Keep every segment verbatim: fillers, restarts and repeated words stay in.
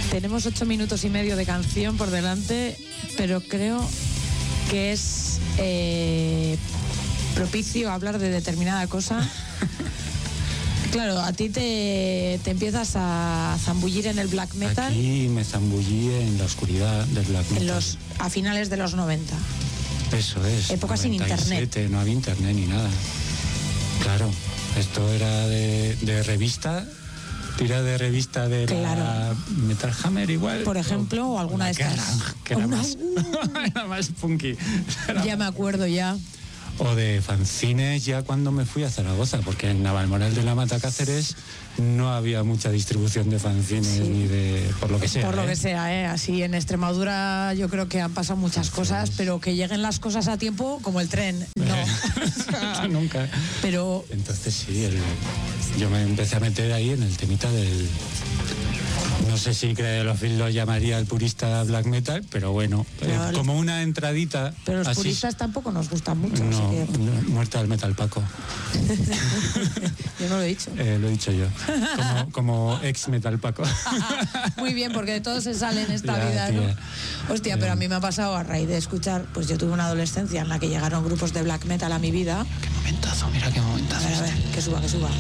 Tenemos ocho minutos y medio de canción por delante, pero creo que es eh, propicio hablar de determinada cosa. Claro, a ti te, te empiezas a zambullir en el black metal. Aquí me zambullí en la oscuridad del black metal. En los, a finales de los noventa. Eso es. Época sin internet. No había internet ni nada. Claro, esto era de, de revista. Tira de revista de claro. la Metal Hammer igual. Por ejemplo, o, o alguna de estas. Que era, que era, más, era más punky. Era ya me acuerdo ya. O de fanzines ya cuando me fui a Zaragoza, porque en Navalmoral de la Mata Cáceres no había mucha distribución de fanzines, sí. ni de... por lo que sea. Por lo ¿eh? que sea, ¿eh? Así en Extremadura yo creo que han pasado muchas Entonces... cosas, pero que lleguen las cosas a tiempo como el tren, no. Nunca. Pero... Entonces sí, el... yo me empecé a meter ahí en el temita del... No sé si Credelofil lo llamaría el purista black metal, pero bueno, pero eh, como una entradita. Pero los así, puristas tampoco nos gustan mucho. No, que... no muerte al metal Paco. Yo no lo he dicho. Eh, lo he dicho yo. Como, como ex metal Paco. Muy bien, porque de todo se sale en esta ya, vida, tía. ¿no? Hostia, pero a mí me ha pasado a raíz de escuchar, pues yo tuve una adolescencia en la que llegaron grupos de black metal a mi vida. Qué momentazo, mira qué momentazo. A ver, a ver, que suba, que suba.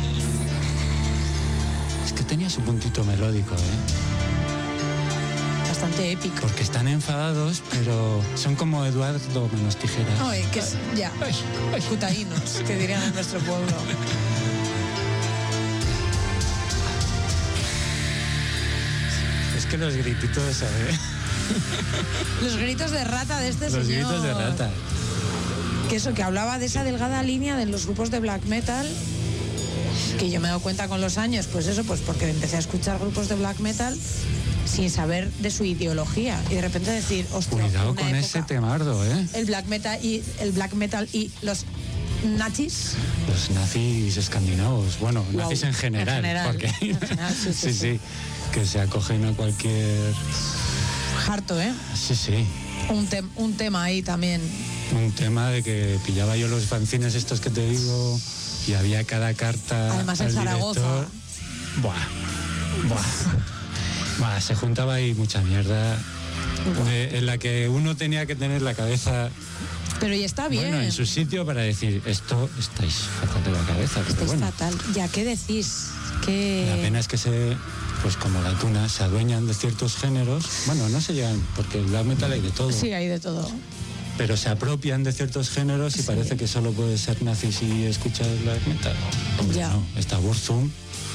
Es que tenía su puntito melódico, ¿eh? Bastante épico. Porque están enfadados, pero son como Eduardo menos tijeras. Ay, que es, ya, ay, ay. Cutaínos, que dirían en nuestro pueblo. Es que los grititos, ¿sabes? Los gritos de rata de este los señor. Los gritos de rata. Que eso, que hablaba de esa delgada línea de los grupos de black metal... que yo me he dado cuenta con los años, pues eso, pues porque empecé a escuchar grupos de black metal sin saber de su ideología y de repente decir, hostia, cuidado con época, ese temardo, ¿eh? El black metal y el black metal y los nazis. Los nazis escandinavos, bueno, wow. nazis en general, en general, porque en general sí, sí, sí, sí, sí, que se acogen a cualquier harto, ¿eh? Sí, sí. Un, te un tema ahí también. Un tema de que pillaba yo los fanzines estos que te digo. Y había cada carta. Además en Zaragoza. Director. Buah, buah. Buah, se juntaba ahí mucha mierda. De, en la que uno tenía que tener la cabeza. Pero y está bien. Bueno, en su sitio para decir, esto estáis fatal de la cabeza. Estáis bueno. fatal. Ya, ¿qué decís? ¿Qué... La pena es que se, pues como la tuna, se adueñan de ciertos géneros. Bueno, no se llegan, porque en la metal hay de todo. Sí, hay de todo. Pero se apropian de ciertos géneros y sí. parece que solo puedes ser nazi si escuchas black metal. Hombre, ya. No, está Burzum.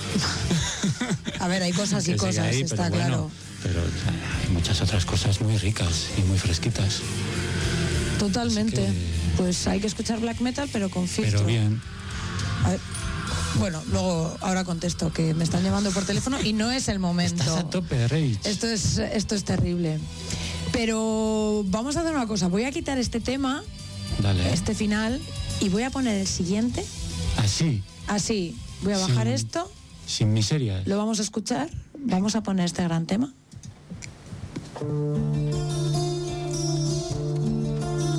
A ver, hay cosas y cosas, ahí, está pero claro. Bueno, pero hay muchas otras cosas muy ricas y muy fresquitas. Totalmente. Que... Pues hay que escuchar black metal, pero con filtro. Pero bien. A ver. Bueno, luego ahora contesto que me están llamando por teléfono y no es el momento. Estás a tope, Rage. Esto es, esto es terrible. Pero vamos a hacer una cosa, voy a quitar este tema, Dale. este final, y voy a poner el siguiente. ¿Así? Así, voy a bajar sin, esto. Sin miserias. Lo vamos a escuchar, vamos a poner este gran tema.